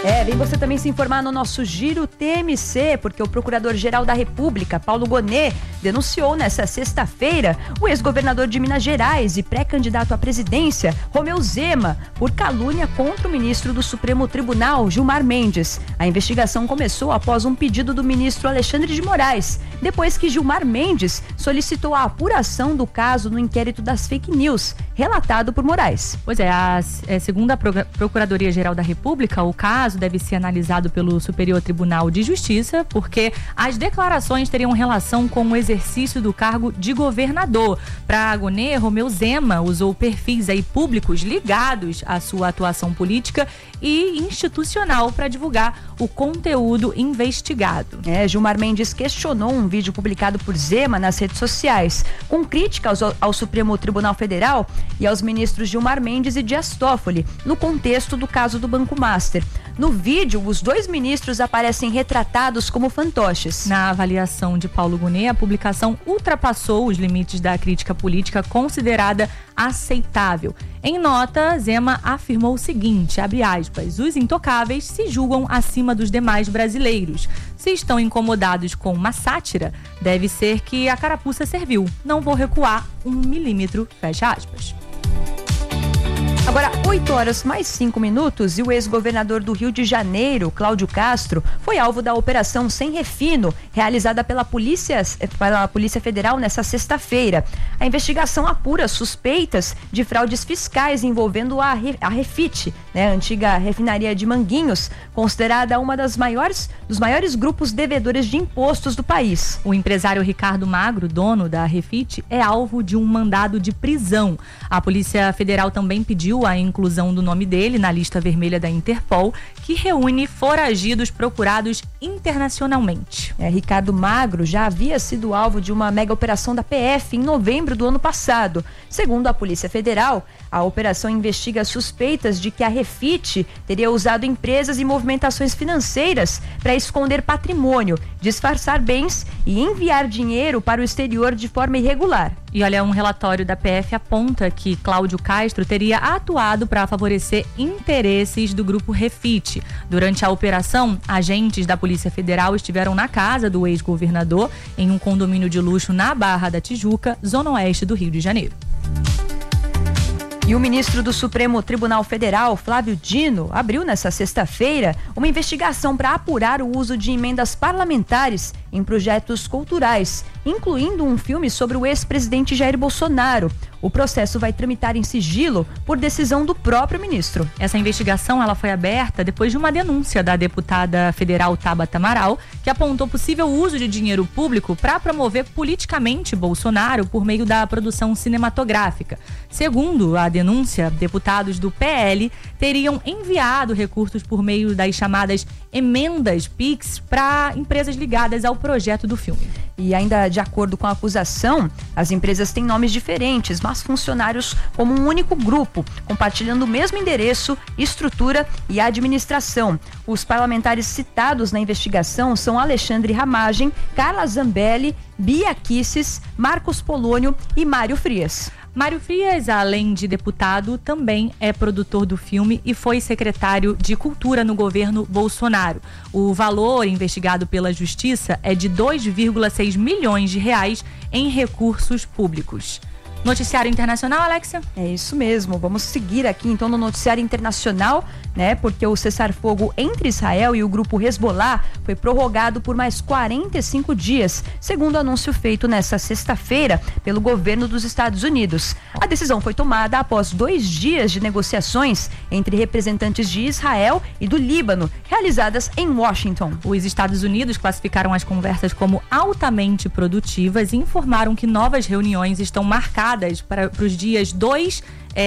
Vem você também se informar no nosso Giro TMC, porque o Procurador-Geral da República, Paulo Gonet, denunciou nesta sexta-feira o ex-governador de Minas Gerais e pré-candidato à presidência, Romeu Zema, por calúnia contra o ministro do Supremo Tribunal, Gilmar Mendes. A investigação começou após um pedido do ministro Alexandre de Moraes, depois que Gilmar Mendes solicitou a apuração do caso no inquérito das fake news, relatado por Moraes. Pois é, segundo a Procuradoria-Geral da República, o caso deve ser analisado pelo Superior Tribunal de Justiça, porque as declarações teriam relação com o exercício do cargo de governador. Para Gonet, Romeu Zema usou perfis públicos ligados à sua atuação política e institucional para divulgar o conteúdo investigado. Gilmar Mendes questionou um vídeo publicado por Zema nas redes sociais, com críticas ao Supremo Tribunal Federal e aos ministros Gilmar Mendes e Dias Toffoli, no contexto do caso do Banco Master. No vídeo, os dois ministros aparecem retratados como fantoches. Na avaliação de Paulo Gonet, a publicação ultrapassou os limites da crítica política considerada aceitável. Em nota, Zema afirmou o seguinte, abre aspas, os intocáveis se julgam acima dos demais brasileiros. Se estão incomodados com uma sátira, deve ser que a carapuça serviu. Não vou recuar 1 milímetro, fecha aspas. Agora, 8h mais 5 e o ex-governador do Rio de Janeiro, Cláudio Castro, foi alvo da Operação Sem Refino, realizada pela Polícia Federal nesta sexta-feira. A investigação apura suspeitas de fraudes fiscais envolvendo a Refit, a antiga refinaria de Manguinhos, considerada uma dos maiores grupos devedores de impostos do país. O empresário Ricardo Magro, dono da Refit, é alvo de um mandado de prisão. A Polícia Federal também pediu a inclusão do nome dele na lista vermelha da Interpol, que reúne foragidos procurados internacionalmente. Ricardo Magro já havia sido alvo de uma mega operação da PF em novembro do ano passado. Segundo a Polícia Federal, a operação investiga suspeitas de que a Refit teria usado empresas e movimentações financeiras para esconder patrimônio, disfarçar bens e enviar dinheiro para o exterior de forma irregular. E olha, um relatório da PF aponta que Cláudio Castro teria atuado para favorecer interesses do grupo Refit. Durante a operação, agentes da Polícia Federal estiveram na casa do ex-governador em um condomínio de luxo na Barra da Tijuca, zona oeste do Rio de Janeiro. E o ministro do Supremo Tribunal Federal, Flávio Dino, abriu nesta sexta-feira uma investigação para apurar o uso de emendas parlamentares em projetos culturais, incluindo um filme sobre o ex-presidente Jair Bolsonaro. O processo vai tramitar em sigilo por decisão do próprio ministro. Essa investigação ela foi aberta depois de uma denúncia da deputada federal Tabata Amaral, que apontou possível uso de dinheiro público para promover politicamente Bolsonaro por meio da produção cinematográfica. Segundo a denúncia, deputados do PL teriam enviado recursos por meio das chamadas emendas PIX para empresas ligadas ao projeto do filme. E ainda de acordo com a acusação, as empresas têm nomes diferentes, mas funcionários como um único grupo, compartilhando o mesmo endereço, estrutura e administração. Os parlamentares citados na investigação são Alexandre Ramagem, Carla Zambelli, Bia Kisses, Marcos Polônio e Mário Frias. Mário Frias, além de deputado, também é produtor do filme e foi secretário de Cultura no governo Bolsonaro. O valor investigado pela Justiça é de 2,6 milhões de reais em recursos públicos. Noticiário internacional, Alexia? É isso mesmo. Vamos seguir aqui então no noticiário internacional, porque o cessar-fogo entre Israel e o grupo Hezbollah foi prorrogado por mais 45 dias, segundo o anúncio feito nesta sexta-feira pelo governo dos Estados Unidos. A decisão foi tomada após 2 dias de negociações entre representantes de Israel e do Líbano, realizadas em Washington. Os Estados Unidos classificaram as conversas como altamente produtivas e informaram que novas reuniões estão marcadas para os dias 2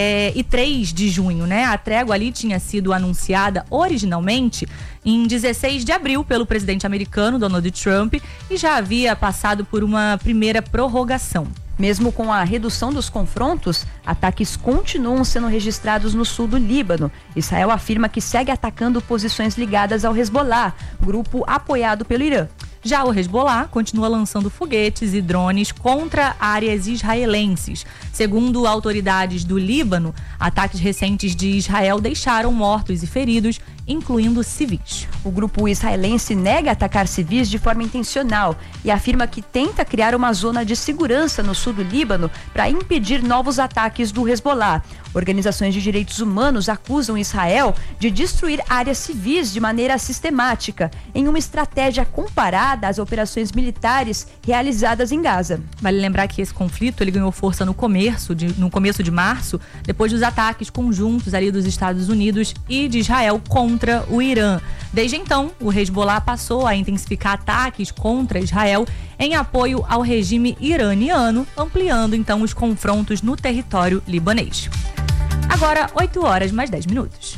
e 3 de junho, A trégua ali tinha sido anunciada originalmente em 16 de abril pelo presidente americano Donald Trump e já havia passado por uma primeira prorrogação. Mesmo com a redução dos confrontos, ataques continuam sendo registrados no sul do Líbano. Israel afirma que segue atacando posições ligadas ao Hezbollah, grupo apoiado pelo Irã. Já o Hezbollah continua lançando foguetes e drones contra áreas israelenses. Segundo autoridades do Líbano, ataques recentes de Israel deixaram mortos e feridos incluindo civis. O grupo israelense nega atacar civis de forma intencional e afirma que tenta criar uma zona de segurança no sul do Líbano para impedir novos ataques do Hezbollah. Organizações de direitos humanos acusam Israel de destruir áreas civis de maneira sistemática, em uma estratégia comparada às operações militares realizadas em Gaza. Vale lembrar que esse conflito ele ganhou força no começo de março, depois dos ataques conjuntos ali dos Estados Unidos e de Israel contra o Irã. Desde então, o Hezbollah passou a intensificar ataques contra Israel em apoio ao regime iraniano, ampliando então os confrontos no território libanês. Agora, 8 horas mais 10 minutos.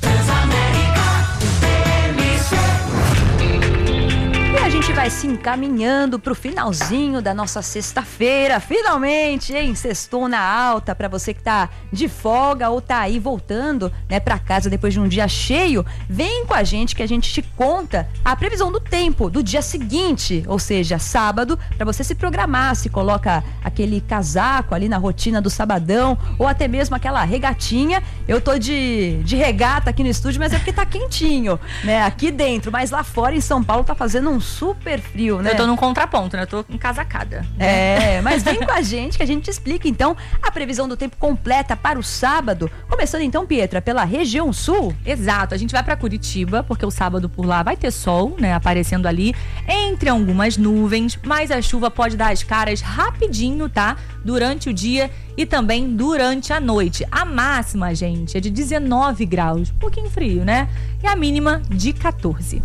E a gente vai se encaminhando pro finalzinho da nossa sexta-feira. Finalmente, hein? Sextou na alta pra você que tá de folga ou tá aí voltando, né, pra casa depois de um dia cheio. Vem com a gente que a gente te conta a previsão do tempo do dia seguinte, ou seja, sábado, pra você se programar, se coloca aquele casaco ali na rotina do sabadão ou até mesmo aquela regatinha. Eu tô de regata aqui no estúdio, mas é porque tá quentinho, né, aqui dentro, mas lá fora em São Paulo tá fazendo um super frio, né? Eu tô num contraponto, né? Eu tô encasacada. Mas vem com a gente que a gente te explica, então, a previsão do tempo completa para o sábado. Começando, então, Pietra, pela região sul. Exato, a gente vai pra Curitiba, porque o sábado por lá vai ter sol, né? Aparecendo ali entre algumas nuvens, mas a chuva pode dar as caras rapidinho, tá? Durante o dia e também durante a noite. A máxima, gente, é de 19 graus, um pouquinho frio, né? E a mínima de 14.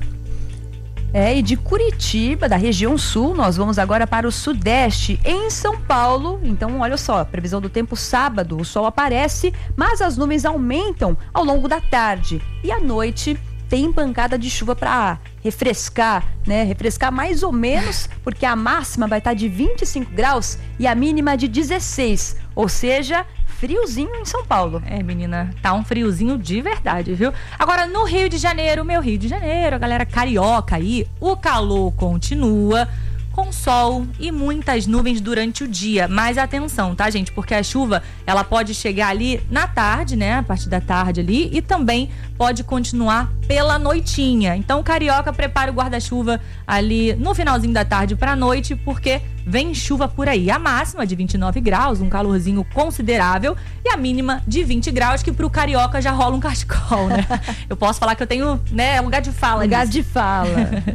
E de Curitiba, da região sul, nós vamos agora para o sudeste, em São Paulo. Então, olha só, previsão do tempo sábado, o sol aparece, mas as nuvens aumentam ao longo da tarde. E à noite tem pancada de chuva para refrescar, né? Refrescar mais ou menos, porque a máxima vai estar de 25 graus e a mínima de 16, ou seja, friozinho em São Paulo. Menina, tá um friozinho de verdade, viu? Agora, no Rio de Janeiro, meu Rio de Janeiro, a galera carioca aí, o calor continua, com sol e muitas nuvens durante o dia. Mas atenção, tá, gente? Porque a chuva, ela pode chegar ali na tarde, né? A partir da tarde ali, e também pode continuar pela noitinha. Então, carioca, prepara o guarda-chuva ali no finalzinho da tarde pra noite, porque vem chuva por aí. A máxima de 29 graus, um calorzinho considerável, e a mínima de 20 graus, que pro carioca já rola um cachecol, né? Eu posso falar que eu tenho, né, lugar de fala. Lugar de fala.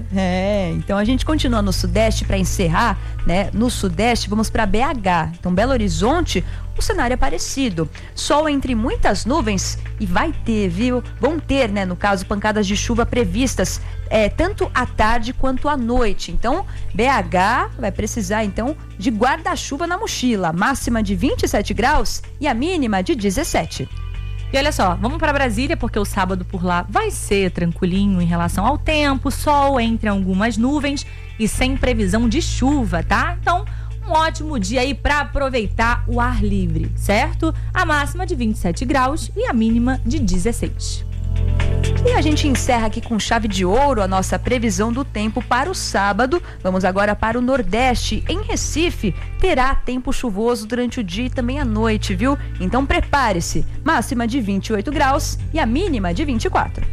Então a gente continua no sudeste para encerrar, né? No sudeste, vamos para BH. Então, Belo Horizonte, o cenário é parecido. Sol entre muitas nuvens e vai ter, viu? Vão ter, né, no caso, pancadas de chuva previstas tanto à tarde quanto à noite. Então, BH vai precisar, então, de guarda-chuva na mochila. Máxima de 27 graus e a mínima de 17. E olha só, vamos para Brasília, porque o sábado por lá vai ser tranquilinho em relação ao tempo, sol entre algumas nuvens e sem previsão de chuva, tá? Então, um ótimo dia aí para aproveitar o ar livre, certo? A máxima de 27 graus e a mínima de 16. E a gente encerra aqui com chave de ouro a nossa previsão do tempo para o sábado. Vamos agora para o Nordeste. Em Recife, terá tempo chuvoso durante o dia e também à noite, viu? Então prepare-se. Máxima de 28 graus e a mínima de 24.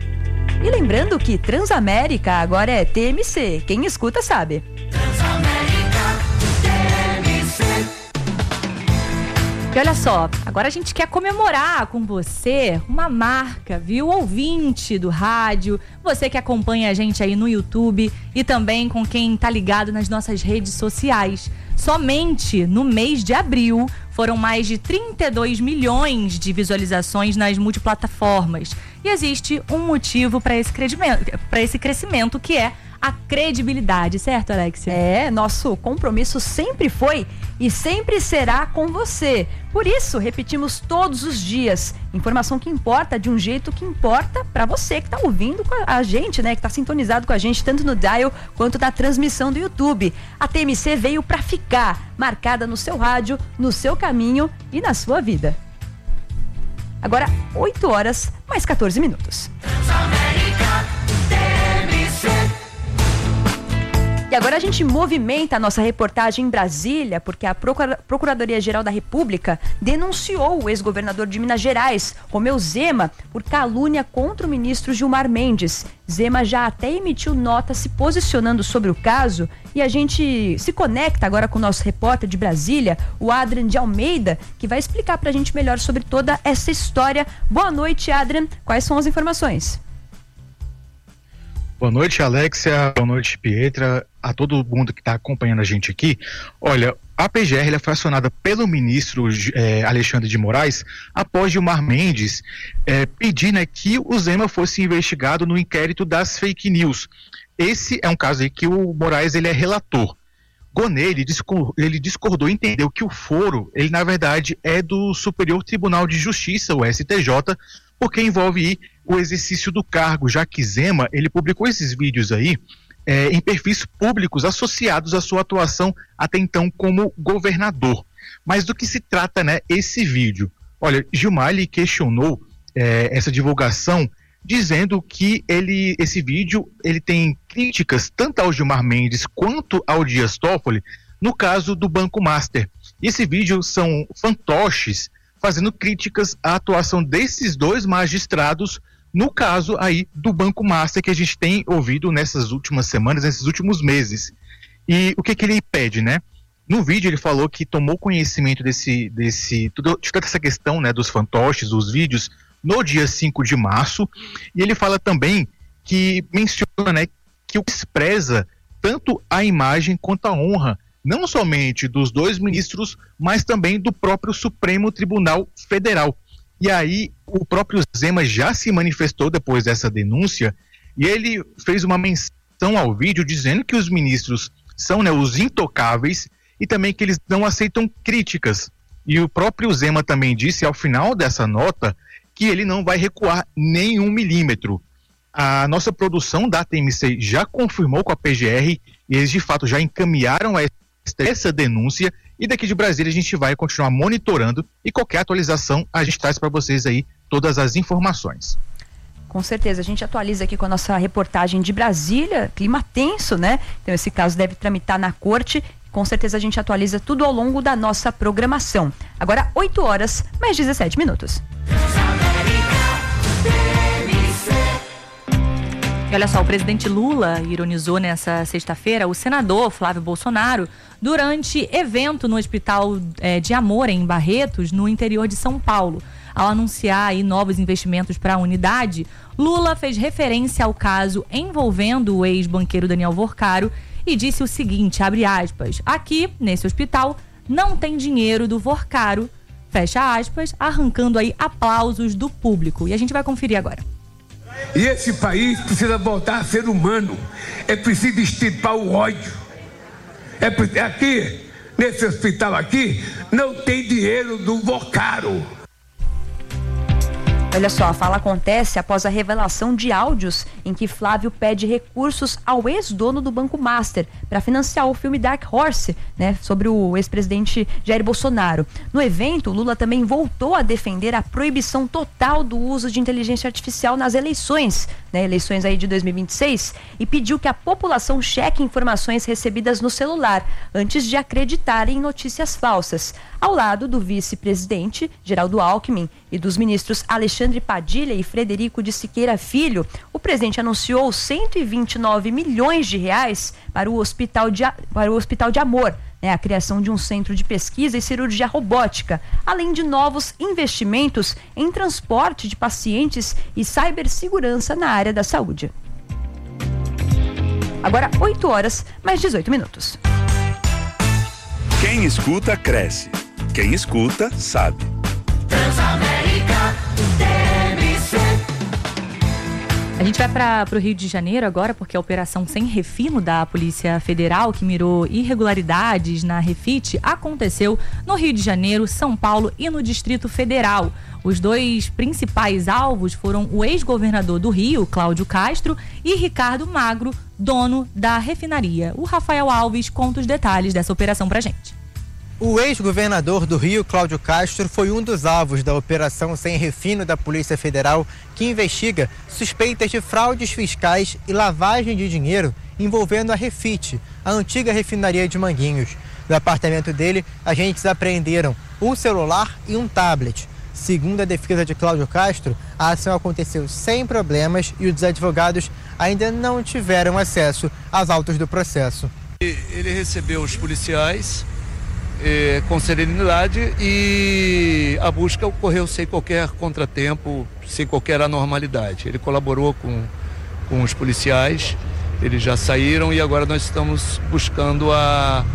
E lembrando que Transamérica agora é TMC. Quem escuta sabe. E olha só, agora a gente quer comemorar com você uma marca, viu? Ouvinte do rádio, você que acompanha a gente aí no YouTube e também com quem tá ligado nas nossas redes sociais. Somente no mês de abril foram mais de 32 milhões de visualizações nas multiplataformas. E existe um motivo para esse crescimento, que é a credibilidade, certo, Alexia? Nosso compromisso sempre foi e sempre será com você. Por isso, repetimos todos os dias. Informação que importa de um jeito que importa para você que tá ouvindo a gente, né? Que tá sintonizado com a gente, tanto no dial quanto na transmissão do YouTube. A TMC veio para ficar, marcada no seu rádio, no seu caminho e na sua vida. Agora, 8 horas mais 14 minutos. E agora a gente movimenta a nossa reportagem em Brasília, porque a Procuradoria-Geral da República denunciou o ex-governador de Minas Gerais, Romeu Zema, por calúnia contra o ministro Gilmar Mendes. Zema já até emitiu nota se posicionando sobre o caso, e a gente se conecta agora com o nosso repórter de Brasília, o Adrian de Almeida, que vai explicar pra gente melhor sobre toda essa história. Boa noite, Adrian. Quais são as informações? Boa noite, Alexia. Boa noite, Pietra. A todo mundo que está acompanhando a gente aqui. Olha, a PGR ela foi acionada pelo ministro Alexandre de Moraes após Gilmar Mendes pedir, né, que o Zema fosse investigado no inquérito das fake news. Esse é um caso aí que o Moraes ele é relator. Gonet, ele discordou, entendeu que o foro, ele na verdade é do Superior Tribunal de Justiça, o STJ, porque envolve o exercício do cargo, já que Zema, ele publicou esses vídeos aí em perfis públicos associados à sua atuação até então como governador. Mas do que se trata, né, esse vídeo? Olha, Gilmar, ele questionou essa divulgação, dizendo que esse vídeo, ele tem críticas tanto ao Gilmar Mendes quanto ao Dias Toffoli, no caso do Banco Master. E esse vídeo são fantoches fazendo críticas à atuação desses dois magistrados no caso aí do Banco Master, que a gente tem ouvido nessas últimas semanas, nesses últimos meses. E o que ele pede, né? No vídeo ele falou que tomou conhecimento de toda essa questão, né, dos fantoches, dos vídeos, no dia 5 de março, e ele fala também que menciona, né, que despreza tanto a imagem quanto a honra, não somente dos dois ministros, mas também do próprio Supremo Tribunal Federal. E aí o próprio Zema já se manifestou depois dessa denúncia, e ele fez uma menção ao vídeo dizendo que os ministros são, né, os intocáveis, e também que eles não aceitam críticas. E o próprio Zema também disse ao final dessa nota que ele não vai recuar nem 1 milímetro. A nossa produção da TMC já confirmou com a PGR, e eles de fato já encaminharam essa denúncia, e daqui de Brasília a gente vai continuar monitorando, e qualquer atualização a gente traz para vocês aí todas as informações. Com certeza, a gente atualiza aqui com a nossa reportagem de Brasília, clima tenso, né? Então esse caso deve tramitar na corte, com certeza a gente atualiza tudo ao longo da nossa programação. Agora 8 horas, mais 17 minutos. E olha só, o presidente Lula ironizou nessa sexta-feira o senador Flávio Bolsonaro durante evento no Hospital de Amor, em Barretos, no interior de São Paulo. Ao anunciar aí novos investimentos para a unidade, Lula fez referência ao caso envolvendo o ex-banqueiro Daniel Vorcaro e disse o seguinte, abre aspas, aqui, nesse hospital, não tem dinheiro do Vorcaro, fecha aspas, arrancando aí aplausos do público. E a gente vai conferir agora. E esse país precisa voltar a ser humano. É preciso extirpar o ódio. Aqui, nesse hospital aqui, não tem dinheiro do Vorcaro. Olha só, a fala acontece após a revelação de áudios em que Flávio pede recursos ao ex-dono do Banco Master para financiar o filme Dark Horse, né, sobre o ex-presidente Jair Bolsonaro. No evento, Lula também voltou a defender a proibição total do uso de inteligência artificial nas eleições, né, eleições aí de 2026, e pediu que a população cheque informações recebidas no celular antes de acreditar em notícias falsas. Ao lado do vice-presidente Geraldo Alckmin e dos ministros Alexandre Padilha e Frederico de Siqueira Filho, o presidente anunciou 129 milhões de reais para o Hospital de Amor, né, a criação de um centro de pesquisa e cirurgia robótica, além de novos investimentos em transporte de pacientes e cibersegurança na área da saúde. Agora 8 horas, mais 18 minutos. Quem escuta, cresce. Quem escuta, sabe. Transamérica TMC. A gente vai para o Rio de Janeiro agora, porque a operação Sem Refino da Polícia Federal, que mirou irregularidades na Refit, aconteceu no Rio de Janeiro, São Paulo e no Distrito Federal. Os dois principais alvos foram o ex-governador do Rio, Cláudio Castro, e Ricardo Magro, dono da refinaria. O Rafael Alves conta os detalhes dessa operação pra gente. O ex-governador do Rio, Cláudio Castro, foi um dos alvos da Operação Sem Refino da Polícia Federal, que investiga suspeitas de fraudes fiscais e lavagem de dinheiro envolvendo a Refit, a antiga refinaria de Manguinhos. No apartamento dele, agentes apreenderam um celular e um tablet. Segundo a defesa de Cláudio Castro, a ação aconteceu sem problemas e os advogados ainda não tiveram acesso às autos do processo. Ele recebeu os policiais com serenidade e a busca ocorreu sem qualquer contratempo, sem qualquer anormalidade. Ele colaborou com os policiais, eles já saíram e agora nós estamos buscando a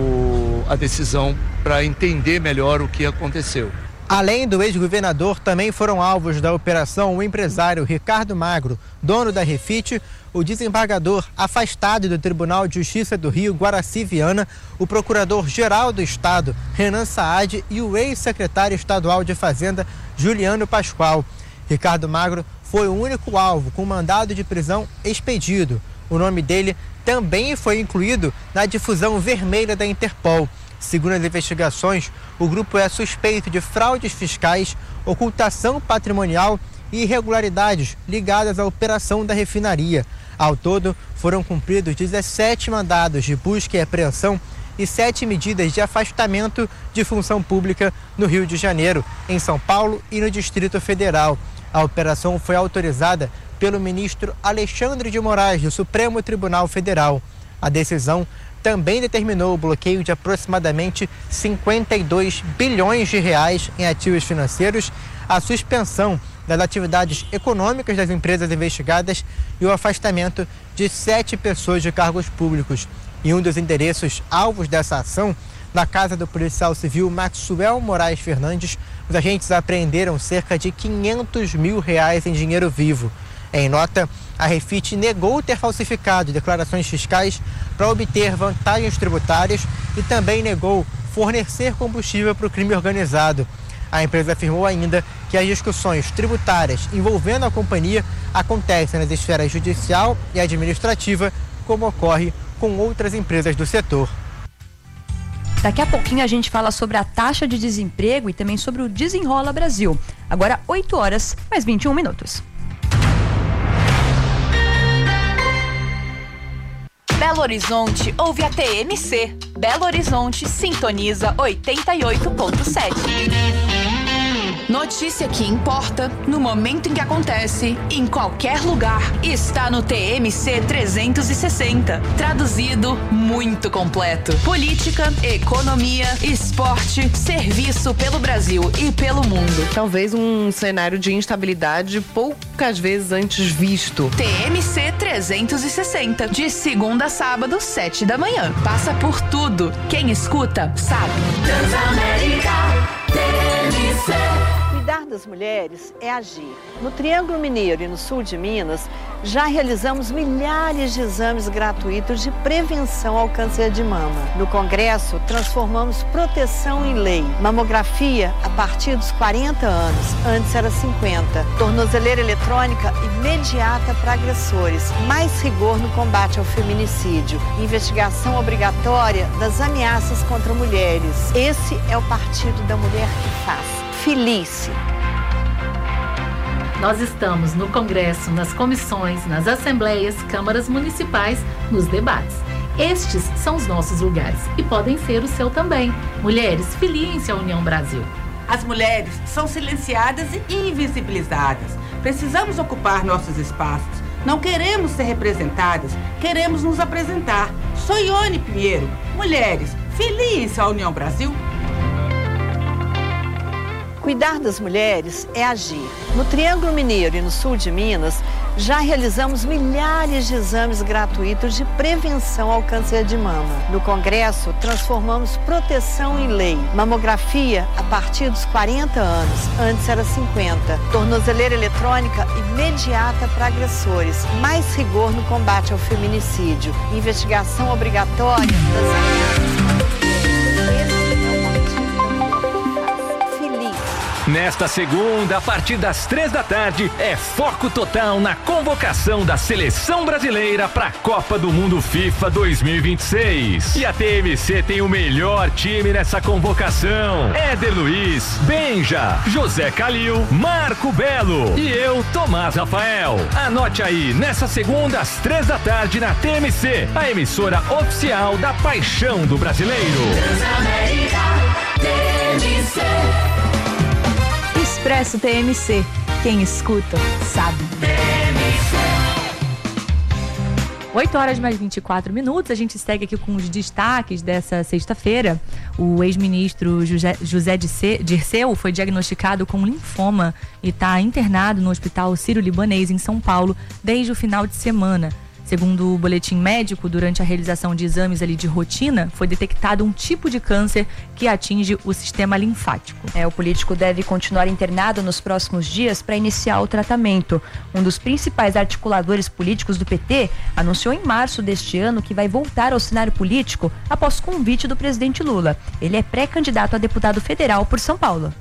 decisão para entender melhor o que aconteceu. Além do ex-governador, também foram alvos da operação o empresário Ricardo Magro, dono da Refit, o desembargador afastado do Tribunal de Justiça do Rio, Guaraci Viana, o procurador-geral do Estado, Renan Saad, e o ex-secretário estadual de Fazenda, Juliano Pascoal. Ricardo Magro foi o único alvo com mandado de prisão expedido. O nome dele também foi incluído na difusão vermelha da Interpol. Segundo as investigações, o grupo é suspeito de fraudes fiscais, ocultação patrimonial e irregularidades ligadas à operação da refinaria. Ao todo, foram cumpridos 17 mandados de busca e apreensão e 7 medidas de afastamento de função pública no Rio de Janeiro, em São Paulo e no Distrito Federal. A operação foi autorizada pelo ministro Alexandre de Moraes, do Supremo Tribunal Federal. A decisão também determinou o bloqueio de aproximadamente 52 bilhões de reais em ativos financeiros, a suspensão das atividades econômicas das empresas investigadas e o afastamento de 7 pessoas de cargos públicos. E um dos endereços alvos dessa ação, na casa do policial civil Maxwell Moraes Fernandes, os agentes apreenderam cerca de 500 mil reais em dinheiro vivo. Em nota, a Refit negou ter falsificado declarações fiscais para obter vantagens tributárias e também negou fornecer combustível para o crime organizado. A empresa afirmou ainda que as discussões tributárias envolvendo a companhia acontecem nas esferas judicial e administrativa, como ocorre com outras empresas do setor. Daqui a pouquinho a gente fala sobre a taxa de desemprego e também sobre o Desenrola Brasil. Agora 8 horas, mais 21 minutos. Belo Horizonte ouve a TMC. Belo Horizonte sintoniza 88.7. Notícia que importa, no momento em que acontece, em qualquer lugar, está no TMC 360. Traduzido, muito completo. Política, economia, esporte, serviço pelo Brasil e pelo mundo. Talvez um cenário de instabilidade poucas vezes antes visto. TMC 360, de segunda a sábado, 7 da manhã. Passa por tudo. Quem escuta, sabe. Transamérica, TMC. Cuidar das mulheres é agir. No Triângulo Mineiro e no sul de Minas, já realizamos milhares de exames gratuitos de prevenção ao câncer de mama. No Congresso, transformamos proteção em lei. Mamografia a partir dos 40 anos, antes era 50. Tornozeleira eletrônica imediata para agressores. Mais rigor no combate ao feminicídio. Investigação obrigatória das ameaças contra mulheres. Esse é o Partido da Mulher que faz. Felice. Nós estamos no Congresso, nas comissões, nas assembleias, câmaras municipais, nos debates. Estes são os nossos lugares e podem ser o seu também. Mulheres, filiem-se à União Brasil. As mulheres são silenciadas e invisibilizadas. Precisamos ocupar nossos espaços. Não queremos ser representadas, queremos nos apresentar. Sou Ione Pinheiro. Mulheres, filiem-se à União Brasil. Cuidar das mulheres é agir. No Triângulo Mineiro e no sul de Minas, já realizamos milhares de exames gratuitos de prevenção ao câncer de mama. No Congresso, transformamos proteção em lei. Mamografia a partir dos 40 anos, antes era 50. Tornozeleira eletrônica imediata para agressores. Mais rigor no combate ao feminicídio. Investigação obrigatória das ameaças. Nesta segunda, a partir das 3h, é foco total na convocação da Seleção Brasileira para a Copa do Mundo FIFA 2026. E a TMC tem o melhor time nessa convocação. Éder Luiz, Benja, José Calil, Marco Belo e eu, Tomás Rafael. Anote aí, nessa segunda, às 3h, na TMC, a emissora oficial da paixão do brasileiro. Expresso TMC. Quem escuta, sabe. 8h mais 24. A gente segue aqui com os destaques dessa sexta-feira. O ex-ministro José Dirceu foi diagnosticado com linfoma e está internado no Hospital Sírio-Libanês, em São Paulo, desde o final de semana. Segundo o boletim médico, durante a realização de exames ali de rotina, foi detectado um tipo de câncer que atinge o sistema linfático. O político deve continuar internado nos próximos dias para iniciar o tratamento. Um dos principais articuladores políticos do PT anunciou em março deste ano que vai voltar ao cenário político após convite do presidente Lula. Ele é pré-candidato a deputado federal por São Paulo.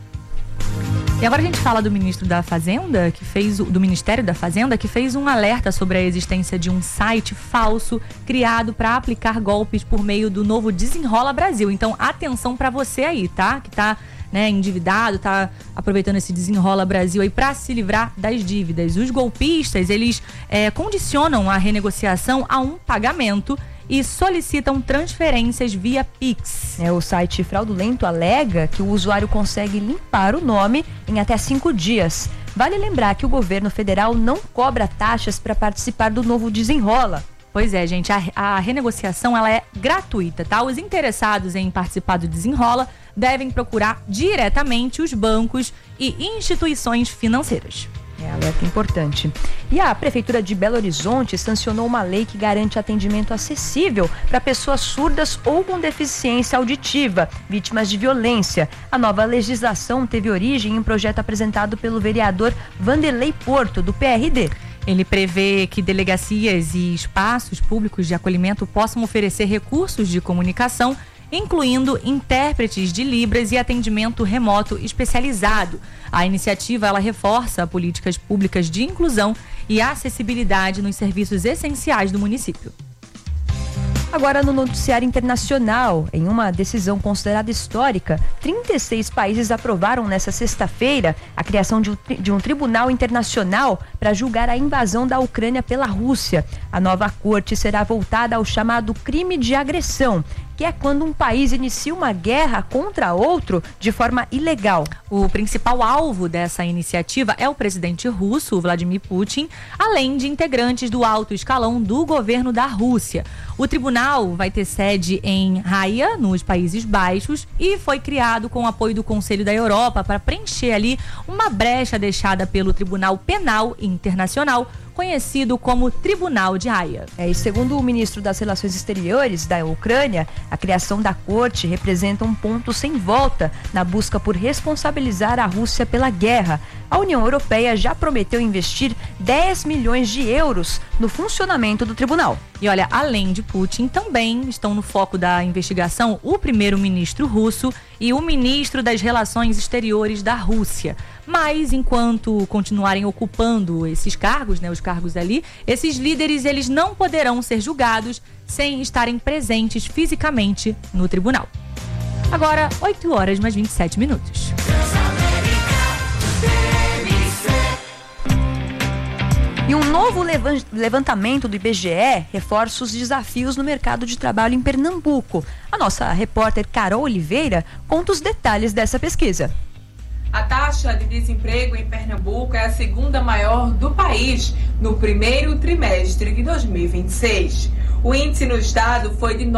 E agora a gente fala do ministro da Fazenda, do Ministério da Fazenda, que fez um alerta sobre a existência de um site falso criado para aplicar golpes por meio do novo Desenrola Brasil. Então, atenção para você aí, tá? Que tá, endividado, tá aproveitando esse Desenrola Brasil aí para se livrar das dívidas. Os golpistas, eles condicionam a renegociação a um pagamento e solicitam transferências via Pix. O site fraudulento alega que o usuário consegue limpar o nome em até 5 dias. Vale lembrar que o governo federal não cobra taxas para participar do novo Desenrola. Pois é, gente, a renegociação ela é gratuita, tá? Os interessados em participar do Desenrola devem procurar diretamente os bancos e instituições financeiras. Alerta importante. E a Prefeitura de Belo Horizonte sancionou uma lei que garante atendimento acessível para pessoas surdas ou com deficiência auditiva, vítimas de violência. A nova legislação teve origem em um projeto apresentado pelo vereador Vanderlei Porto, do PRD. Ele prevê que delegacias e espaços públicos de acolhimento possam oferecer recursos de comunicação, incluindo intérpretes de Libras e atendimento remoto especializado. A iniciativa ela reforça políticas públicas de inclusão e acessibilidade nos serviços essenciais do município. Agora no noticiário internacional, em uma decisão considerada histórica, 36 países aprovaram nesta sexta-feira a criação de um tribunal internacional para julgar a invasão da Ucrânia pela Rússia. A nova corte será voltada ao chamado crime de agressão, que é quando um país inicia uma guerra contra outro de forma ilegal. O principal alvo dessa iniciativa é o presidente russo, Vladimir Putin, além de integrantes do alto escalão do governo da Rússia. O tribunal vai ter sede em Haia, nos Países Baixos, e foi criado com o apoio do Conselho da Europa para preencher ali uma brecha deixada pelo Tribunal Penal Internacional, conhecido como Tribunal de Haia. E segundo o ministro das Relações Exteriores da Ucrânia, a criação da corte representa um ponto sem volta na busca por responsabilizar a Rússia pela guerra. A União Europeia já prometeu investir 10 milhões de euros no funcionamento do tribunal. E olha, além de Putin, também estão no foco da investigação o primeiro-ministro russo e o ministro das Relações Exteriores da Rússia. Mas enquanto continuarem ocupando esses cargos, os cargos ali, esses líderes eles não poderão ser julgados sem estarem presentes fisicamente no tribunal. Agora, 8h mais 27 minutos. E um novo levantamento do IBGE reforça os desafios no mercado de trabalho em Pernambuco. A nossa repórter Carol Oliveira conta os detalhes dessa pesquisa. A taxa de desemprego em Pernambuco é a segunda maior do país no primeiro trimestre de 2026. O índice no estado foi de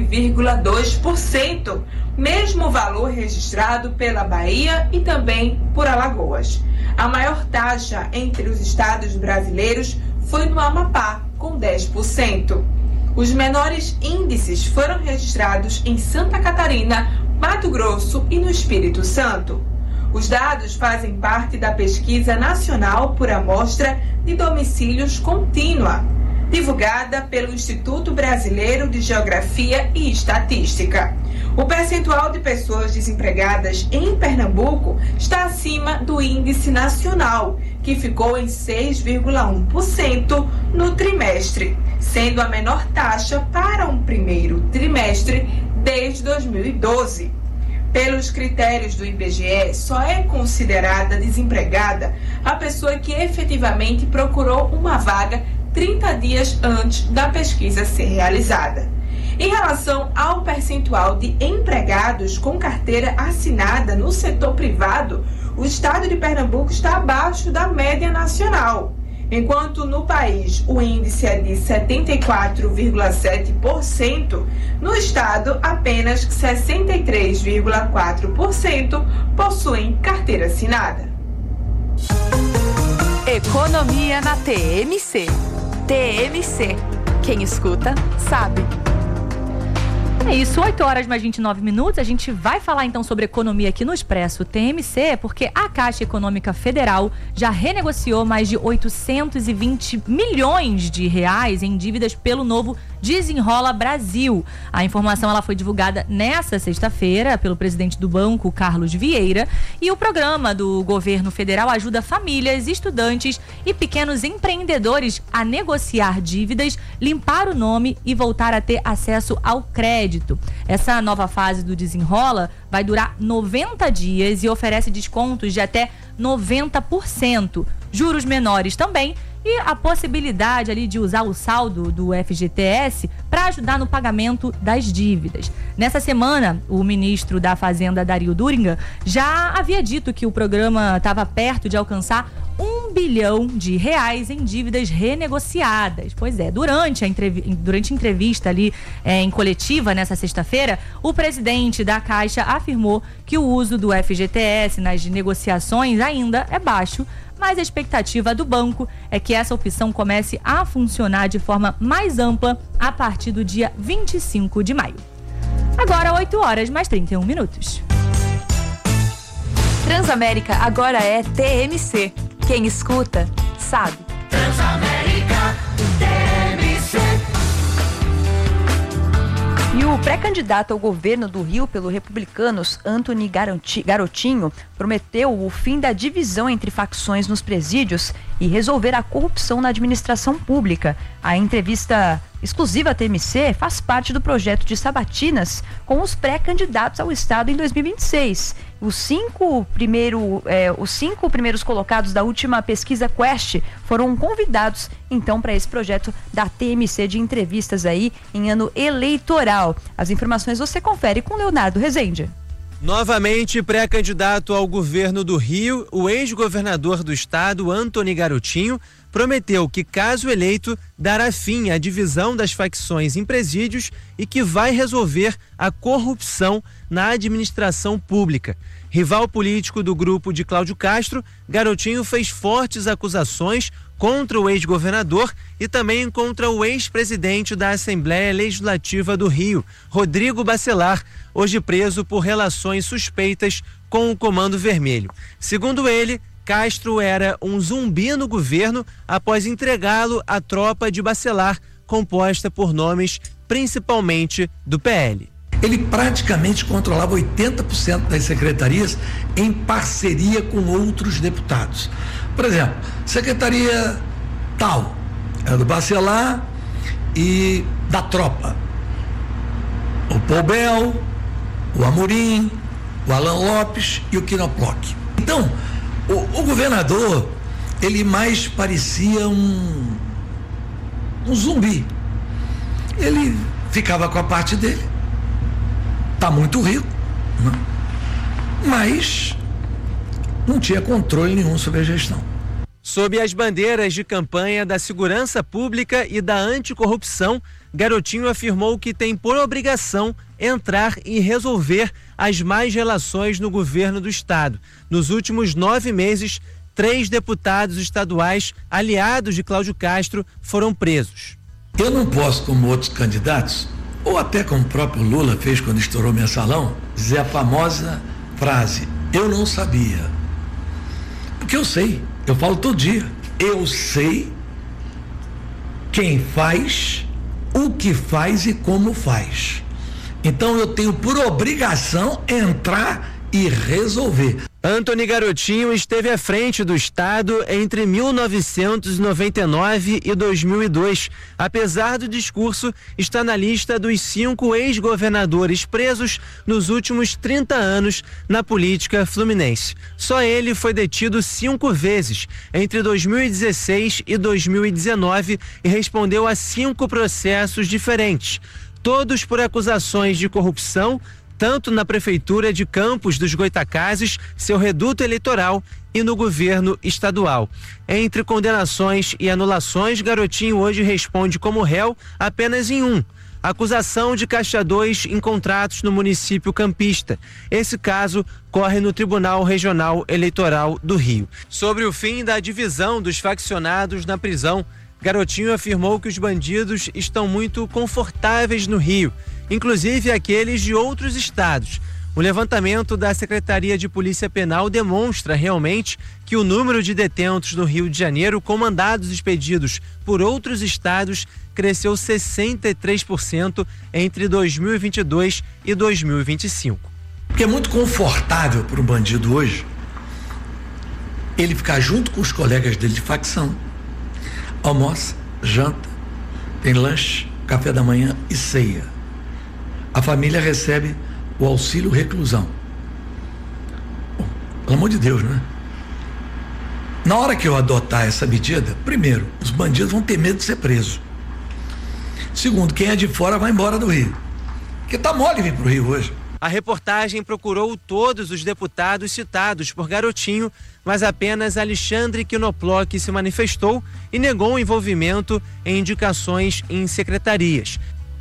9,2%, mesmo valor registrado pela Bahia e também por Alagoas. A maior taxa entre os estados brasileiros foi no Amapá, com 10%. Os menores índices foram registrados em Santa Catarina, Mato Grosso e no Espírito Santo. Os dados fazem parte da Pesquisa Nacional por Amostra de Domicílios Contínua. divulgada pelo Instituto Brasileiro de Geografia e Estatística. O percentual de pessoas desempregadas em Pernambuco está acima do índice nacional, que ficou em 6,1% no trimestre, sendo a menor taxa para um primeiro trimestre desde 2012. Pelos critérios do IBGE, só é considerada desempregada a pessoa que efetivamente procurou uma vaga 30 dias antes da pesquisa ser realizada. Em relação ao percentual de empregados com carteira assinada no setor privado, o estado de Pernambuco está abaixo da média nacional. Enquanto no país o índice é de 74,7%, no estado apenas 63,4% possuem carteira assinada. Economia na TMC. TMC. Quem escuta, sabe. É isso, 8 horas mais 29 minutos. A gente vai falar então sobre economia aqui no Expresso TMC, porque a Caixa Econômica Federal já renegociou mais de 820 milhões de reais em dívidas pelo novo Desenrola Brasil. A informação ela foi divulgada nesta sexta-feira pelo presidente do banco, Carlos Vieira, e o programa do governo federal ajuda famílias, estudantes e pequenos empreendedores a negociar dívidas, limpar o nome e voltar a ter acesso ao crédito. Essa nova fase do Desenrola vai durar 90 dias e oferece descontos de até 90%, juros menores também, e a possibilidade ali de usar o saldo do FGTS para ajudar no pagamento das dívidas. Nessa semana, o ministro da Fazenda, Dario Duriga, já havia dito que o programa estava perto de alcançar R$1 bilhão em dívidas renegociadas. Pois é, durante a entrevista ali em coletiva nessa sexta-feira, o presidente da Caixa afirmou que o uso do FGTS nas negociações ainda é baixo, mas a expectativa do banco é que essa opção comece a funcionar de forma mais ampla a partir do dia 25 de maio. Agora 8 horas mais 31 minutos. Transamérica agora é TMC. Quem escuta, sabe. Transamérica TMC. E o pré-candidato ao governo do Rio pelo Republicanos, Antony Garotinho, prometeu o fim da divisão entre facções nos presídios e resolver a corrupção na administração pública. A entrevista exclusiva à TMC faz parte do projeto de sabatinas com os pré-candidatos ao Estado em 2026. Os cinco primeiros colocados da última pesquisa Quest foram convidados, então, para esse projeto da TMC de entrevistas aí em ano eleitoral. As informações você confere com Leonardo Rezende. Novamente pré-candidato ao governo do Rio, o ex-governador do estado, Antony Garotinho, prometeu que, caso eleito, dará fim à divisão das facções em presídios e que vai resolver a corrupção na administração pública. Rival político do grupo de Cláudio Castro, Garotinho fez fortes acusações contra o ex-governador e também contra o ex-presidente da Assembleia Legislativa do Rio, Rodrigo Bacelar, hoje preso por relações suspeitas com o Comando Vermelho. Segundo ele, Castro era um zumbi no governo após entregá-lo à tropa de Bacelar, composta por nomes principalmente do PL. Ele praticamente controlava 80% das secretarias em parceria com outros deputados. Por exemplo, secretaria tal, é do Bacelar e da tropa. O Poubel, o Amorim, o Alan Lopes e o Quinoploc. Então, o governador, ele mais parecia um zumbi. Ele ficava com a parte dele, tá muito rico, né? Mas não tinha controle nenhum sobre a gestão. Sob as bandeiras de campanha da segurança pública e da anticorrupção, Garotinho afirmou que tem por obrigação entrar e resolver as más relações no governo do estado. Nos últimos 9 meses, 3 deputados estaduais aliados de Cláudio Castro foram presos. Eu não posso, como outros candidatos, ou até como o próprio Lula fez quando estourou mensalão, dizer a famosa frase, eu não sabia. Porque eu sei, eu falo todo dia, eu sei quem faz, o que faz e como faz. Então eu tenho por obrigação entrar e resolver. Antony Garotinho esteve à frente do estado entre 1999 e 2002. Apesar do discurso, está na lista dos 5 ex-governadores presos nos últimos 30 anos na política fluminense. Só ele foi detido 5 vezes entre 2016 e 2019 e respondeu a 5 processos diferentes, todos por acusações de corrupção, tanto na Prefeitura de Campos dos Goitacazes, seu reduto eleitoral, e no governo estadual. Entre condenações e anulações, Garotinho hoje responde como réu apenas em um: acusação de Caixa 2 em contratos no município campista. Esse caso corre no Tribunal Regional Eleitoral do Rio. Sobre o fim da divisão dos faccionados na prisão, Garotinho afirmou que os bandidos estão muito confortáveis no Rio, inclusive aqueles de outros estados. O levantamento da Secretaria de Polícia Penal demonstra realmente que o número de detentos no Rio de Janeiro com mandados expedidos por outros estados cresceu 63% entre 2022 e 2025. Porque é muito confortável para um bandido hoje ele ficar junto com os colegas dele de facção. Almoça, janta, tem lanche, café da manhã e ceia. A família recebe o auxílio reclusão. Bom, pelo amor de Deus, né? Na hora que eu adotar essa medida, primeiro, os bandidos vão ter medo de ser preso. Segundo, quem é de fora vai embora do Rio. Porque tá mole vir pro Rio hoje. A reportagem procurou todos os deputados citados por Garotinho, mas apenas Alexandre Quinoploc se manifestou e negou o envolvimento em indicações em secretarias.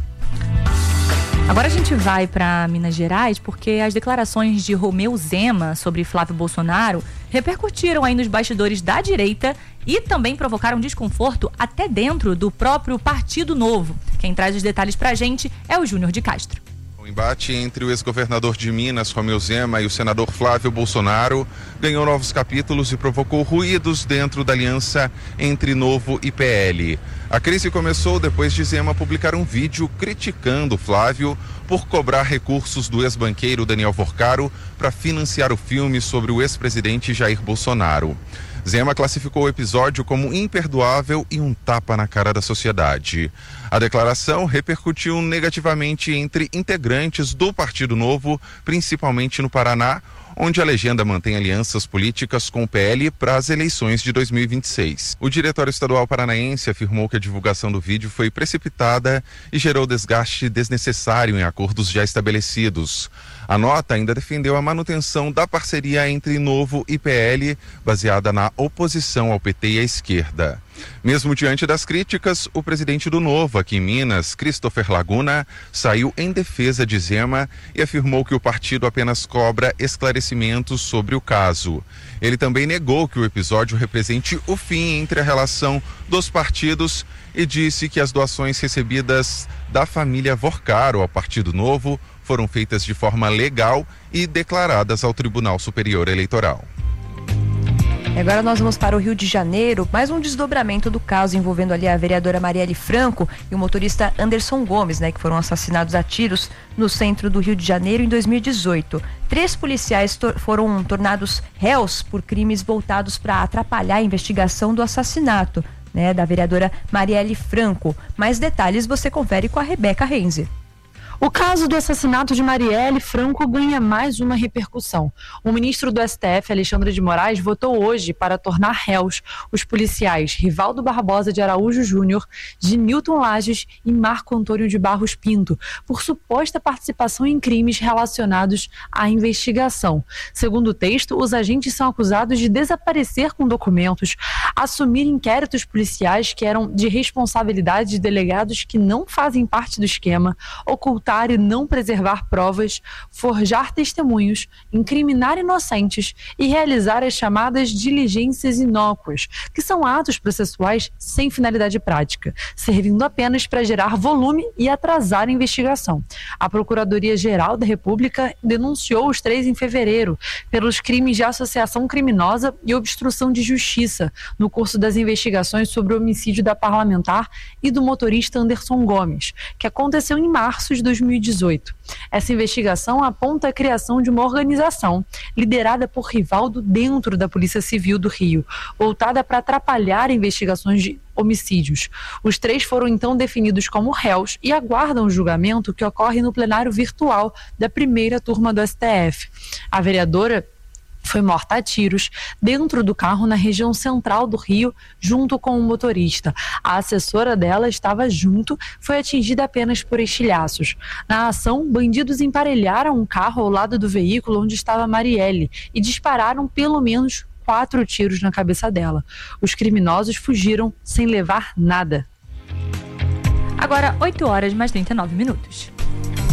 Agora a gente vai para Minas Gerais porque as declarações de Romeu Zema sobre Flávio Bolsonaro repercutiram aí nos bastidores da direita e também provocaram desconforto até dentro do próprio Partido Novo. Quem traz os detalhes pra gente é o Júnior de Castro. O embate entre o ex-governador de Minas, Romeu Zema, e o senador Flávio Bolsonaro ganhou novos capítulos e provocou ruídos dentro da aliança entre Novo e PL. A crise começou depois de Zema publicar um vídeo criticando Flávio por cobrar recursos do ex-banqueiro Daniel Vorcaro para financiar o filme sobre o ex-presidente Jair Bolsonaro. Zema classificou o episódio como imperdoável e um tapa na cara da sociedade. A declaração repercutiu negativamente entre integrantes do Partido Novo, principalmente no Paraná, onde a legenda mantém alianças políticas com o PL para as eleições de 2026. O Diretório Estadual Paranaense afirmou que a divulgação do vídeo foi precipitada e gerou desgaste desnecessário em acordos já estabelecidos. A nota ainda defendeu a manutenção da parceria entre Novo e PL, baseada na oposição ao PT e à esquerda. Mesmo diante das críticas, o presidente do Novo, aqui em Minas, Christopher Laguna, saiu em defesa de Zema e afirmou que o partido apenas cobra esclarecimentos sobre o caso. Ele também negou que o episódio represente o fim entre a relação dos partidos e disse que as doações recebidas da família Vorcaro ao Partido Novo foram feitas de forma legal e declaradas ao Tribunal Superior Eleitoral. Agora nós vamos para o Rio de Janeiro, mais um desdobramento do caso envolvendo ali a vereadora Marielle Franco e o motorista Anderson Gomes, que foram assassinados a tiros no centro do Rio de Janeiro em 2018. 3 policiais foram tornados réus por crimes voltados para atrapalhar a investigação do assassinato, da vereadora Marielle Franco. Mais detalhes você confere com a Rebeca Renzi. O caso do assassinato de Marielle Franco ganha mais uma repercussão. O ministro do STF, Alexandre de Moraes, votou hoje para tornar réus os policiais Rivaldo Barbosa de Araújo Júnior, de Newton Lages e Marco Antônio de Barros Pinto, por suposta participação em crimes relacionados à investigação. Segundo o texto, os agentes são acusados de desaparecer com documentos, assumir inquéritos policiais que eram de responsabilidade de delegados que não fazem parte do esquema, ocultar ocultar e não preservar provas, forjar testemunhos, incriminar inocentes e realizar as chamadas diligências inócuas, que são atos processuais sem finalidade prática, servindo apenas para gerar volume e atrasar a investigação. A Procuradoria-Geral da República denunciou os 3 em fevereiro pelos crimes de associação criminosa e obstrução de justiça no curso das investigações sobre o homicídio da parlamentar e do motorista Anderson Gomes, que aconteceu em março de 2018. Essa investigação aponta a criação de uma organização liderada por Rivaldo dentro da Polícia Civil do Rio, voltada para atrapalhar investigações de homicídios. Os 3 foram então definidos como réus e aguardam o julgamento que ocorre no plenário virtual da primeira turma do STF. A vereadora foi morta a tiros dentro do carro na região central do Rio, junto com o motorista. A assessora dela estava junto, foi atingida apenas por estilhaços. Na ação, bandidos emparelharam um carro ao lado do veículo onde estava Marielle e dispararam pelo menos 4 tiros na cabeça dela. Os criminosos fugiram sem levar nada. Agora, 8 horas mais 39 minutos.